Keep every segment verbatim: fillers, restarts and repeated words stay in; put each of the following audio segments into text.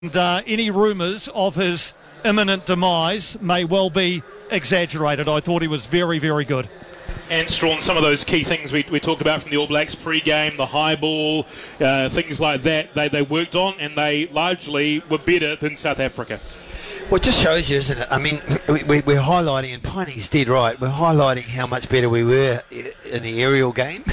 And uh, any rumours of his imminent demise may well be exaggerated. I thought he was very, very good. And Strawn, some of those key things we, we talked about from the All Blacks pre-game, the high ball, uh, things like that, they, they worked on and they largely were better than South Africa. Well, it just shows you, isn't it? I mean, we, we're highlighting, and Piney's dead right, we're highlighting how much better we were in the aerial game.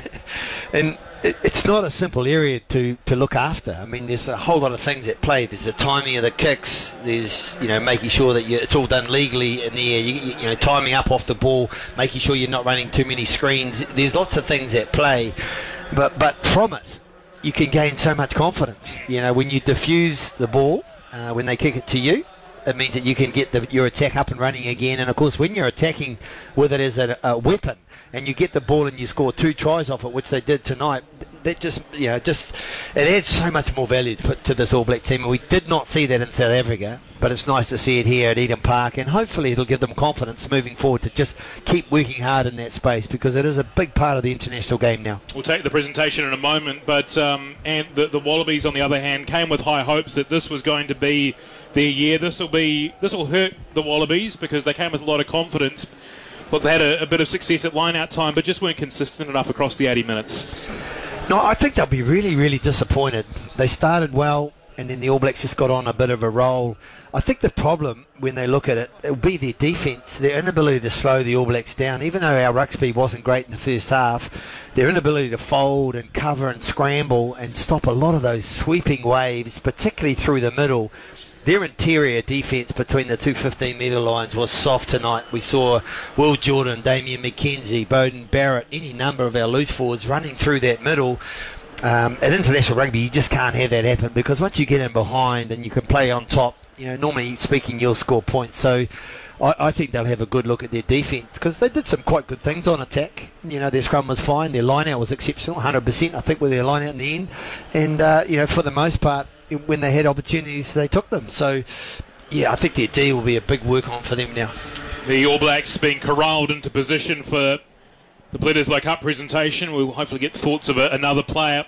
And it, it's not a simple area to, to look after. I mean, there's a whole lot of things at play. There's the timing of the kicks. There's, you know, making sure that you, it's all done legally in the air. You, you know, timing up off the ball, making sure you're not running too many screens. There's lots of things at play. But, but from it, you can gain so much confidence. You know, when you diffuse the ball, uh, when they kick it to you, it means that you can get the, your attack up and running again. And, of course, when you're attacking with it as a, a weapon and you get the ball and you score two tries off it, which they did tonight, that just, you know, just it adds so much more value to, put to this All Black team. And we did not see that in South Africa, but it's nice to see it here at Eden Park. And hopefully it'll give them confidence moving forward to just keep working hard in that space, because it is a big part of the international game now. We'll take the presentation in a moment, but um, and the, the Wallabies, on the other hand, came with high hopes that this was going to be their year. This will be this will hurt the Wallabies because they came with a lot of confidence. But they had a, a bit of success at line-out time, but just weren't consistent enough across the eighty minutes. No, I think they'll be really, really disappointed. They started well, and then the All Blacks just got on a bit of a roll. I think the problem, when they look at it, it'll be their defence, their inability to slow the All Blacks down. Even though our ruck speed wasn't great in the first half, their inability to fold and cover and scramble and stop a lot of those sweeping waves, particularly through the middle. Their interior defence between the two fifteen-metre lines was soft tonight. We saw Will Jordan, Damien McKenzie, Bowden Barrett, any number of our loose forwards running through that middle. Um, at international rugby, you just can't have that happen, because once you get in behind and you can play on top, you know, normally speaking, you'll score points. So I, I think they'll have a good look at their defence, because they did some quite good things on attack. You know, their scrum was fine, their line-out was exceptional, one hundred percent, I think, with their line-out in the end. And, uh, you know, for the most part, when they had opportunities, they took them. So, yeah, I think their D will be a big work on for them now. The All Blacks being corralled into position for the Bledisloe Cup presentation. We'll hopefully get thoughts of a, another player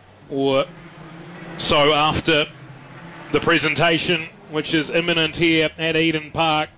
or so after the presentation, which is imminent here at Eden Park.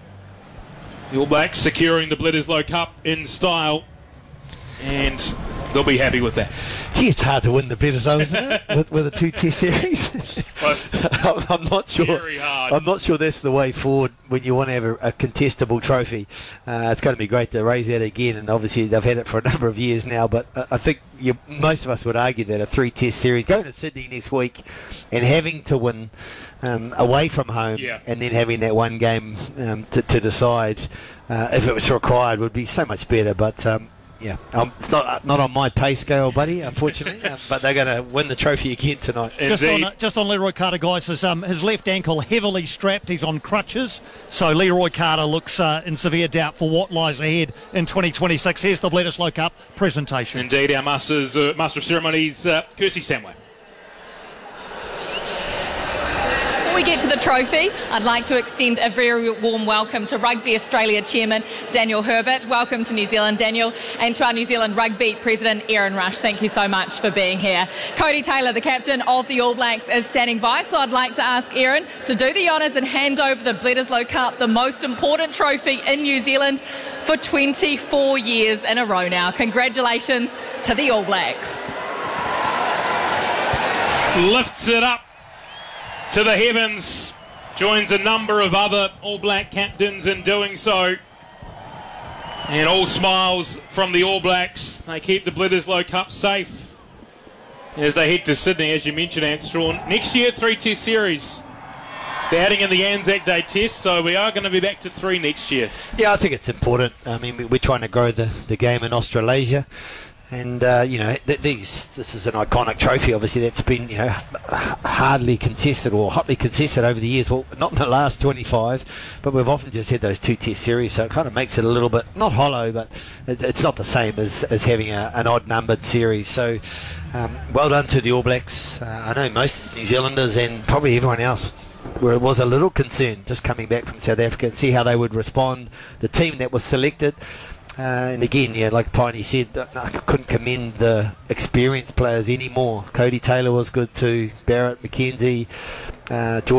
The All Blacks securing the Bledisloe Cup in style, and they'll be happy with that. Gee, it's hard to win the Bledisloe, isn't it? with, with a two-test series. I'm, I'm not sure. Very hard. I'm not sure that's the way forward when you want to have a, a contestable trophy. Uh, it's going to be great to raise that again, and obviously they've had it for a number of years now. But uh, I think you, most of us would argue that a three-test series, going to Sydney next week, and having to win um, away from home, yeah. and then having that one game um, to, to decide uh, if it was required, would be so much better. But um, Yeah, um, it's not not on my pay scale, buddy, unfortunately, uh, but they're going to win the trophy again tonight. Just on, uh, just on Leroy Carter, guys, his, um, his left ankle heavily strapped. He's on crutches, so Leroy Carter looks uh, in severe doubt for what lies ahead in twenty twenty-six. Here's the Bledisloe Cup presentation. Indeed, our Masters, uh, Master of Ceremonies, uh, Kirsty Stanway. Before we get to the trophy, I'd like to extend a very warm welcome to Rugby Australia Chairman Daniel Herbert. Welcome to New Zealand, Daniel, and to our New Zealand Rugby President, Aaron Rush. Thank you so much for being here. Cody Taylor, the captain of the All Blacks, is standing by, so I'd like to ask Aaron to do the honours and hand over the Bledisloe Cup, the most important trophy in New Zealand for twenty-four years in a row now. Congratulations to the All Blacks. Lifts it up to the heavens, joins a number of other All Black captains in doing so, and all smiles from the All Blacks. They keep the Bledisloe Cup safe as they head to Sydney, as you mentioned, Ant Strawn. Next year, three test series. They're adding in the Anzac Day test, so we are going to be back to three next year. Yeah, I think it's important. I mean, we're trying to grow the, the game in Australasia. And, uh, you know, th- these this is an iconic trophy, obviously, that's been, you know, hardly contested or hotly contested over the years. Well, not in the last twenty-five, but we've often just had those two-test series, so it kind of makes it a little bit, not hollow, but it, it's not the same as, as having a, an odd-numbered series. So, um, well done to the All Blacks. Uh, I know most New Zealanders and probably everyone else where it was a little concern just coming back from South Africa and see how they would respond. The team that was selected, Uh, and again, yeah, like Piney said, I couldn't commend the experienced players anymore. Cody Taylor was good too. Barrett, McKenzie, uh, George